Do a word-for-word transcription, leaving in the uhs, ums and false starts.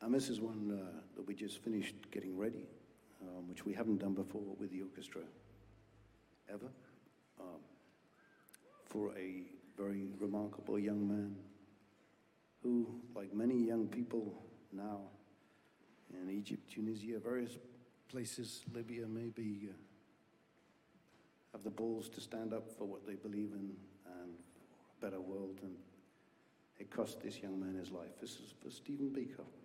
And this is one uh, that we just finished getting ready, um, which we haven't done before with the orchestra, ever, um, for a very remarkable young man who, like many young people now in Egypt, Tunisia, various places, Libya maybe, uh, have the balls to stand up for what they believe in and a better world, and it cost this young man his life. This is for Stephen Biko.